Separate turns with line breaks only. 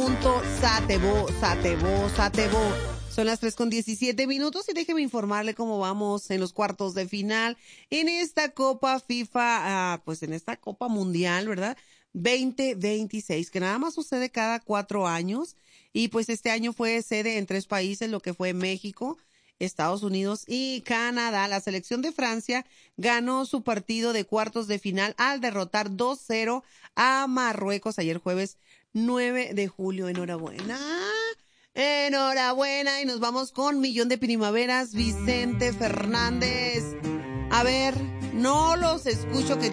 Satebo. Son las 3:17 y déjeme informarle cómo vamos en los cuartos de final en esta Copa FIFA, pues en esta Copa Mundial, ¿verdad? 2026, que nada más sucede cada 4 años. Y pues este año fue sede en 3 países, lo que fue México, Estados Unidos y Canadá. La selección de Francia ganó su partido de cuartos de final al derrotar 2-0 a Marruecos ayer jueves 9 de julio. Enhorabuena. Enhorabuena. Y nos vamos con Millón de Primaveras, Vicente Fernández. A ver, no los escucho que